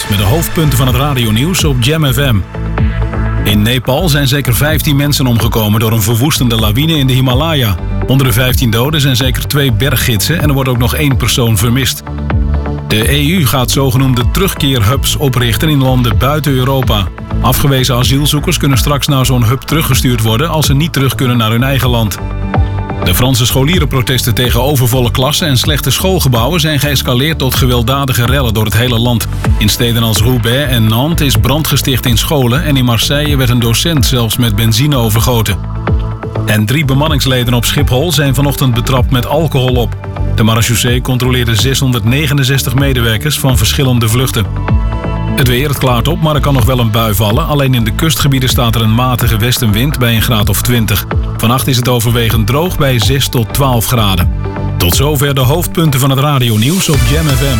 met de hoofdpunten van het radionieuws op Jam FM. In Nepal zijn zeker 15 mensen omgekomen door een verwoestende lawine in de Himalaya. Onder de 15 doden zijn zeker 2 berggidsen en er wordt ook nog 1 persoon vermist. De EU gaat zogenoemde terugkeerhubs oprichten in landen buiten Europa. Afgewezen asielzoekers kunnen straks naar zo'n hub teruggestuurd worden als ze niet terug kunnen naar hun eigen land. De Franse scholierenprotesten tegen overvolle klassen en slechte schoolgebouwen zijn geëscaleerd tot gewelddadige rellen door het hele land. In steden als Roubaix en Nantes is brand gesticht in scholen en in Marseille werd een docent zelfs met benzine overgoten. En 3 bemanningsleden op Schiphol zijn vanochtend betrapt met alcohol op. De marechaussee controleerde 669 medewerkers van verschillende vluchten. Het weer, het klaart op, maar er kan nog wel een bui vallen. Alleen in de kustgebieden staat er een matige westenwind bij een graad of 20. Vannacht is het overwegend droog bij 6 tot 12 graden. Tot zover de hoofdpunten van het radionieuws op Jam FM.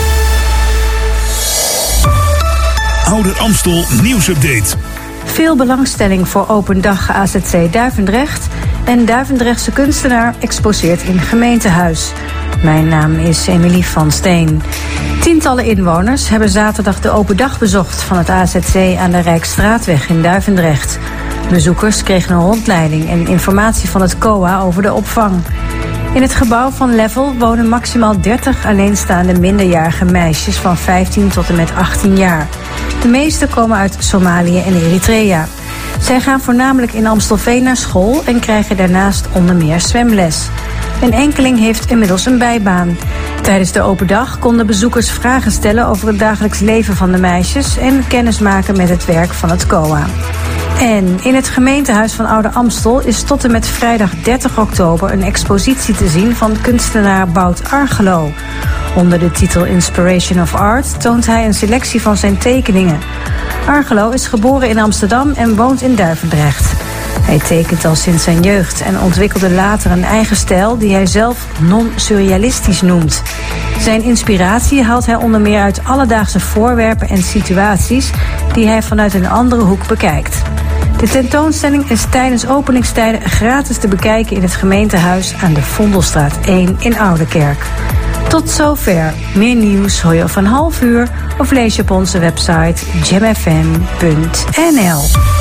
Ouder Amstel nieuwsupdate. Veel belangstelling voor open dag AZC Duivendrecht. En Duivendrechtse kunstenaar exposeert in gemeentehuis. Mijn naam is Emilie van Steen. Tientallen inwoners hebben zaterdag de open dag bezocht van het AZC aan de Rijksstraatweg in Duivendrecht. Bezoekers kregen een rondleiding en informatie van het COA over de opvang. In het gebouw van Level wonen maximaal 30 alleenstaande minderjarige meisjes van 15 tot en met 18 jaar. De meeste komen uit Somalië en Eritrea. Zij gaan voornamelijk in Amstelveen naar school en krijgen daarnaast onder meer zwemles. Een enkeling heeft inmiddels een bijbaan. Tijdens de open dag konden bezoekers vragen stellen over het dagelijks leven van de meisjes en kennis maken met het werk van het COA. En in het gemeentehuis van Ouder Amstel is tot en met vrijdag 30 oktober een expositie te zien van kunstenaar Bout Argelo. Onder de titel Inspiration of Art toont hij een selectie van zijn tekeningen. Argelo is geboren in Amsterdam en woont in Duivendrecht. Hij tekent al sinds zijn jeugd en ontwikkelde later een eigen stijl die hij zelf non-surrealistisch noemt. Zijn inspiratie haalt hij onder meer uit alledaagse voorwerpen en situaties die hij vanuit een andere hoek bekijkt. De tentoonstelling is tijdens openingstijden gratis te bekijken in het gemeentehuis aan de Vondelstraat 1 in Oudekerk. Tot zover. Meer nieuws hoor je over een half uur of lees je op onze website jamfm.nl.